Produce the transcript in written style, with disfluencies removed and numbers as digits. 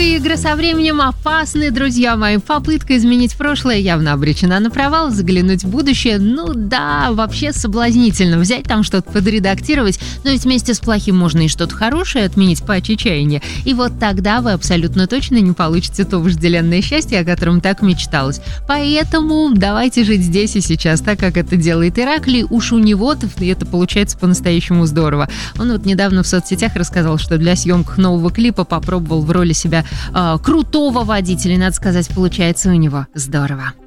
Игры со временем опасны, друзья мои. Попытка изменить прошлое явно обречена на провал, заглянуть в будущее, ну да, вообще соблазнительно. Взять там что-то подредактировать, но ведь вместе с плохим можно и что-то хорошее отменить по чаяния. И вот тогда вы абсолютно точно не получите то вожделенное счастье, о котором так мечталось. Поэтому давайте жить здесь и сейчас, так как это делает Ираклий. Уж у него-то это получается по-настоящему здорово. Он вот недавно в соцсетях рассказал, что для съемок нового клипа попробовал в роли себя крутого водителя. И, надо сказать, получается у него здорово.